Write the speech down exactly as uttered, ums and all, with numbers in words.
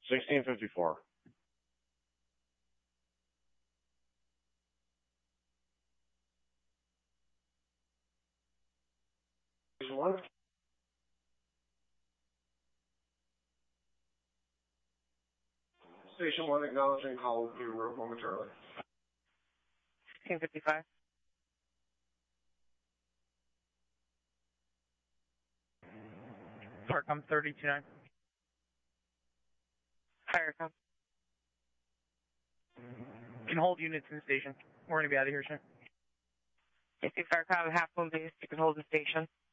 sixteen fifty-four. Station one. Station one acknowledging call will be removed momentarily. sixteen fifty-five. Farcom thirty-two nine. Farcom. Can hold units in the station. We're going to be out of here soon. fifty Farcom, half moon base, you can hold the station.